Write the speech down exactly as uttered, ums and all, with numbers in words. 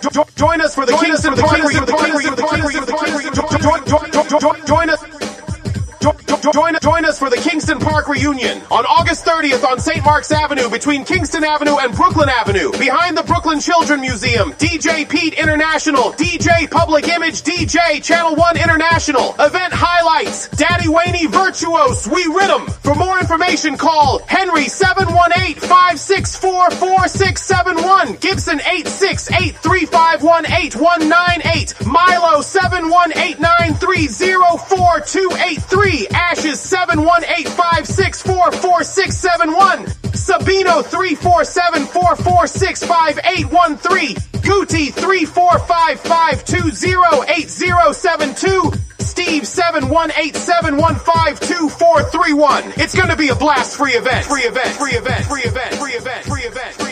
Jo- join us for the Kingston Park reunion. Join us. Join, join us for the Kingston Park reunion on August thirtieth on Saint Mark's Avenue between Kingston Avenue and Brooklyn Avenue. Behind the Brooklyn Children Museum, D J Pete International, D J Public Image D J, Channel one International. Event highlights, Daddy Waney Virtuose, We Rhythm. For more information, call Henry seven one eight, five six four, four six seven one, Gibson eight six eight, three five one, eight one nine eight, Milo seven one eight nine three zero four two eight three, Ashes seven one eight five six four four six seven one, Sabino three four seven four four six five eight one three, Guti three four five five two zero eight zero seven two, Steve seven one eight seven one five two four three one. It's gonna be a blast free event. Free event. Free event. Free event. Free event. Free event. Free event.